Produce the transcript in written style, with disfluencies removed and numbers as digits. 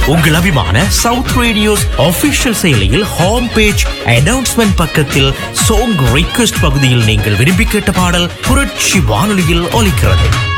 உங்கள் அபிமான south radios official செயலியில் ஹோம் பேஜ் அனௌன்ஸ்மெண்ட் பக்கத்தில் சாங் ரிக்வெஸ்ட் பகுதியில் நீங்கள் விரும்பி கேட்ட பாடல் புரட்சி வானொலியில் ஒலிக்கிறது.